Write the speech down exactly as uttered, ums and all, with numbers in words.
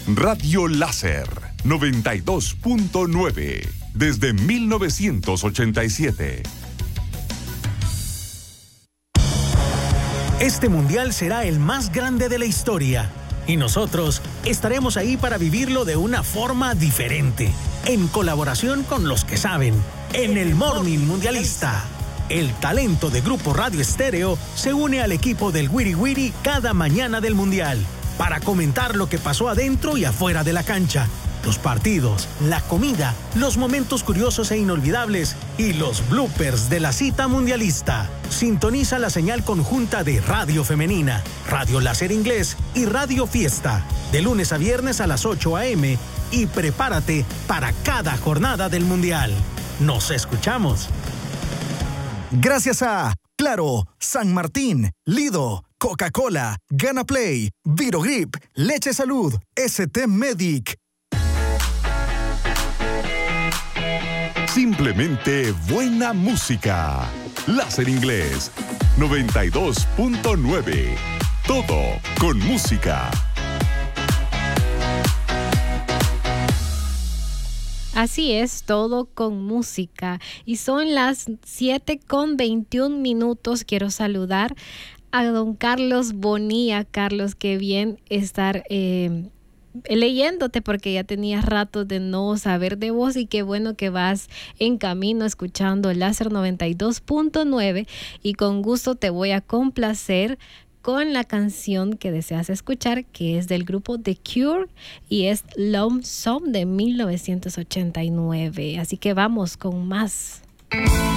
Radio Láser noventa y dos punto nueve desde mil novecientos ochenta y siete. Este mundial será el más grande de la historia y nosotros estaremos ahí para vivirlo de una forma diferente, en colaboración con los que saben, en el Morning Mundialista. El talento de Grupo Radio Estéreo se une al equipo del Wiri Wiri cada mañana del mundial para comentar lo que pasó adentro y afuera de la cancha, los partidos, la comida, los momentos curiosos e inolvidables y los bloopers de la cita mundialista. Sintoniza la señal conjunta de Radio Femenina, Radio Láser Inglés y Radio Fiesta, de lunes a viernes a las ocho a eme y prepárate para cada jornada del mundial. Nos escuchamos. Gracias a Claro, San Martín, Lido, Coca-Cola, Gana Play, Virogrip, Leche Salud, S T Medic. Simplemente buena música. Láser Inglés noventa y dos punto nueve. Todo con música. Así es, todo con música. Y son las siete con veintiún minutos. Quiero saludar a don Carlos Bonilla. Carlos, qué bien estar eh, leyéndote, porque ya tenías rato de no saber de vos, y qué bueno que vas en camino escuchando Láser noventa y dos punto nueve, y con gusto te voy a complacer con la canción que deseas escuchar, que es del grupo The Cure y es Lonesome de mil novecientos ochenta y nueve. Así que vamos con más.